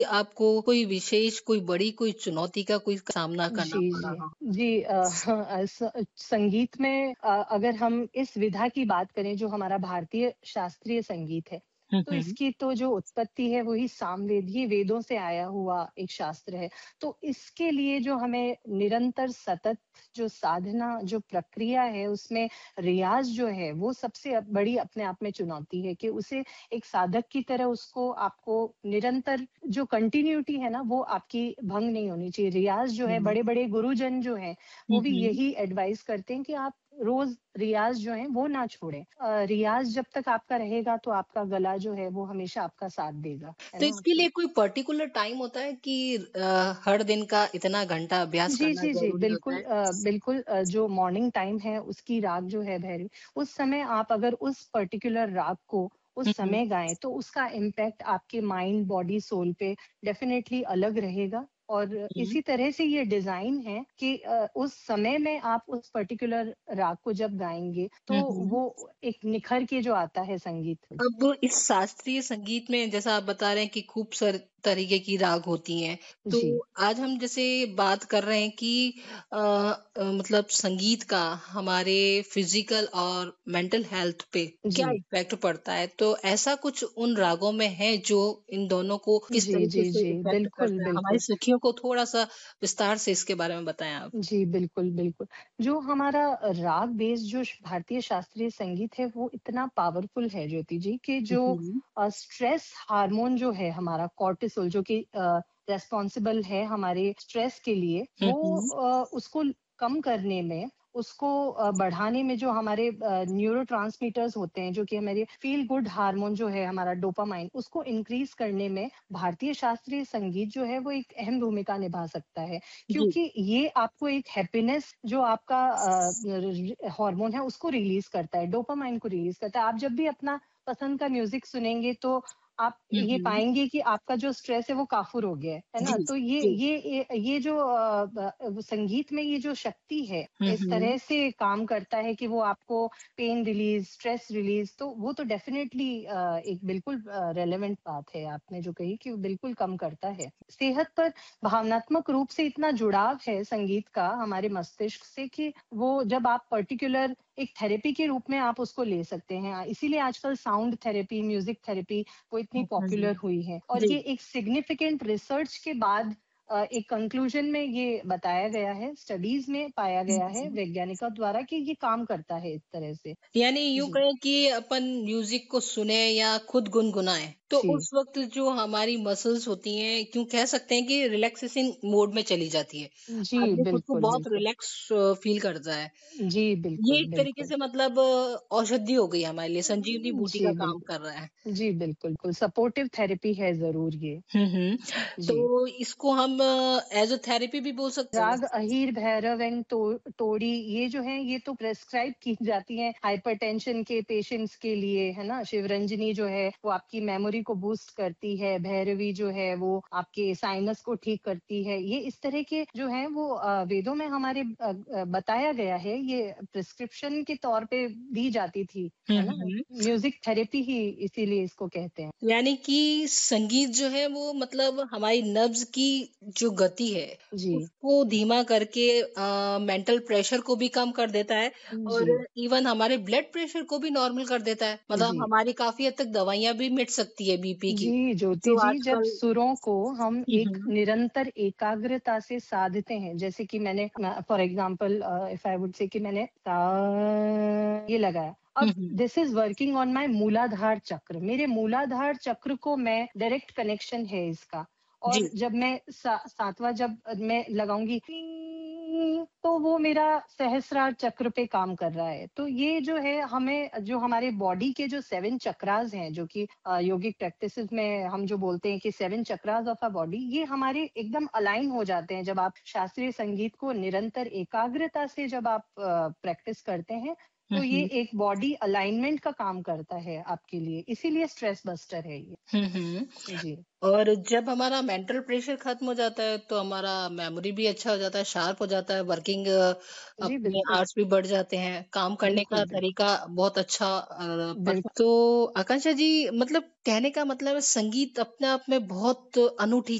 आपको कोई विशेष, कोई बड़ी, कोई चुनौती का कोई सामना करना जी, पड़ा जी। हो? जी संगीत में अगर हम इस विधा की बात करें जो हमारा भारतीय शास्त्रीय संगीत है, हुँ, तो हुँ। इसकी तो जो उत्पत्ति है वही सामवेद ये वेदों से आया हुआ एक शास्त्र है। तो इसके लिए जो हमें निरंतर सतत जो साधना जो प्रक्रिया है उसमें रियाज़ जो है वो सबसे बड़ी अपने आप में चुनौती है कि उसे एक साधक की तरह उसको आपको निरंतर जो कंटिन्यूटी है ना वो आपकी भंग नहीं होनी चाहिए। रियाज़ जो है हुँ, बड़े-बड़े गुरुजन जो हैं, हुँ, वो भी हुँ। यही एडवाइस करते हैं कि आप रोज़ रियाज़ जो है वो ना छोड़ें। रियाज़ जब तक आपका रहेगा तो आपका गला जो है वो हमेशा आपका साथ देगा, है तो ना? इसके लिए कोई पर्टिकुलर टाइम होता है कि हर दिन का इतना घंटा अभ्यास जी, करना जी, जी, ज़रूरी होता बिल्कुल है? बिल्कुल जो मॉर्निंग टाइम है उसकी राग जो है भैरवी, उस समय आप अगर उस पर्टिकुलर राग को हुँ, उस हुँ। समय गाएँ, तो उसका इम्पैक्ट आपके माइंड, बॉडी, सोल पे डेफ़िनेटली अलग रहेगा और हुँ, इसी तरह से ये डिज़ाइन है कि उस समय में आप उस पर्टिकुलर राग को जब गाएँगे, तो हुँ, हुँ। वो एक निखर के जो आता है संगीत। अब इस शास्त्रीय संगीत में जैसा आप बता रहे हैं कि खूब तरीके की राग होती हैं, तो जी, आज हम जैसे बात कर रहे हैं कि मतलब संगीत का हमारे फिजिकल और मेंटल हेल्थ पे क्या जी। इफ़ेक्ट पड़ता है? तो ऐसा कुछ उन रागों में है जो इन दोनों को किस जी, तरीके जी, से जी, इफ़ेक्ट बिल्कुल, करता है? हमारी बिल्कुल। सखियों को थोड़ा-सा विस्तार से इसके बारे में बताएँ आप। जी, बिल्कुल, बिल्कुल। जो हमारा राग बेस्ड जो भारतीय शास्त्रीय संगीत है, वो इतना पावरफुल है ज्योति जी कि हुँ, जो हुँ। स्ट्रेस हार्मोन जो है हमारा कॉर्टिसोल जो कि रिस्पॉन्सिबल है हमारे स्ट्रेस के लिए, हुँ, वो हुँ। उसको कम करने में, उसको बढ़ाने में जो हमारे न्यूरोट्रांसमीटर्स होते हैं, जो कि हमारे फील गुड हार्मोन जो है हमारा डोपामाइन, उसको इंक्रीज़ करने में भारतीय शास्त्रीय संगीत जो है, वो एक अहम भूमिका निभा सकता है। जी। क्योंकि ये आपको एक हैप्पीनेस जो आपका हार्मोन है उसको रिलीज करता है, डोपामाइन को रिलीज करता है। आप जब भी अपना पसंद का म्यूजिक सुनेंगे तो आप हुँ, ये हुँ। पाएँगे कि आपका जो स्ट्रेस है वो काफ़ूर हो गया है जी, ना? तो जी। ये जो संगीत में ये जो शक्ति है, हुँ, इस हुँ। तरह से काम करता है कि वो आपको पेन रिलीज़, स्ट्रेस रिलीज़ तो वो तो डेफ़िनेटली एक बिल्कुल रेलेवेंट बात है आपने जो कही कि वो बिल्कुल कम करता है। सेहत पर भावनात्मक रूप से इतना जुड़ाव है संगीत का हमारे मस्तिष्क से कि वो जब आप पर्टिकुलर एक थेरेपी के रूप में आप उसको ले सकते हैं। इसीलिए आजकल साउंड थेरेपी, म्यूज़िक थेरेपी वो इतनी हुँ, पॉपुलर हुँ। हुई है और जी। ये एक सिग्निफिकेंट रिसर्च के बाद एक कंक्लूजन में ये बताया गया है, स्टडीज़ में पाया हुँ, गया है हुँ। वैज्ञानिकों द्वारा कि ये काम करता है इस तरह से। यानी यूँ जी, कहें कि अपन म्यूज़िक को सुने या खुद गुनगुनाएँ, तो जी। उस वक़्त जो हमारी मसल्स होती हैं, क्यों कह सकते हैं कि रिलैक्सेशन मोड में चली जाती है। जी, आदमी खुद को बिल्कुल, बहुत बिल्कुल। रिलैक्स फ़ील करता है। जी, ये बिल्कुल, एक तरीके बिल्कुल। से मतलब औषधि हो गई हमारे लिए, संजीवनी बूटी का जी, काम बिल्कुल। कर रहा है। जी, बिल्कुल, बिल्कुल सपोर्टिव थेरेपी है ज़रूर ये। हुँ, हुँ। जी। तो इसको हम एज़ अ थेरेपी भी बोल सकते हैं? राग अहीर, भैरव एंड तोड़ी ये जो हैं ये तो प्रिस्क्राइब की जाती हैं हाइपरटेंशन के पेशेंट्स के लिए, है ना? शिवरंजनी जो है वो आपकी मेमोरी को बूस्ट करती है, भैरवी जो है वो आपके साइनस को ठीक करती है। ये इस तरह के जो हैं वो वेदों में हमारे बताया गया है, ये प्रिस्क्रिप्शन के तौर पे दी जाती थी, हुँ, है ना? हुँ। म्यूज़िक थेरेपी ही इसीलिए इसको कहते हैं। यानी कि संगीत जो है वो मतलब हमारी नब्ज़ की जो गति है, जी, उसको धीमा करके मेंटल प्रेशर को भी कम कर देता है और जी, इवन हमारे ब्लड प्रेशर को भी नॉर्मल कर देता है। मतलब जी। हमारी काफ़ी हद तक दवाइयाँ भी मिट सकती है बीपी की, जी, ज्योति जो जी, जब आजकल सुरों को हम हुँ, एक हुँ। निरंतर एकाग्रता से साधते हैं, जैसे कि मैंने for example if I would say कि मैंने सा ये लगाया। हुँ, अब हुँ। This is working on my मूलाधार चक्र। मेरे मूलाधार चक्र को मैं डायरेक्ट कनेक्शन है इसका जी। और जब मैं 7वाँ जब मैं लगाऊँगी तो वो मेरा सहस्रार चक्र पे काम कर रहा है। तो ये जो है हमें जो हमारे बॉडी के जो 7 चक्रास हैं जो कि योगिक प्रैक्टिसेस में हम जो बोलते हैं कि 7 चक्रास ऑफ अ बॉडी ये हमारे एकदम अलाइन हो जाते हैं जब आप शास्त्रीय संगीत को निरंतर एकाग्रता से जब आप प्रैक्टिस करते हैं हुँ, तो ये हुँ। एक बॉडी अलाइनमेंट का काम करता है आपके लिए, इसीलिए स्ट्रेस बस्टर है ये। हुँ, हुँ। जी। और जब हमारा मेंटल प्रेशर खत्म हो जाता है, तो हमारा मेमोरी भी अच्छा हो जाता है, शार्प हो जाता है, वर्किंग जी, अपने बिल्कुल। आवर्स भी बढ़ जाते हैं, काम करने का बिल्कुल, बिल्कुल। तरीका बहुत अच्छा बिल्कुल। तो आकांक्षा जी मतलब कहने का मतलब है संगीत अपने आप में बहुत अनूठी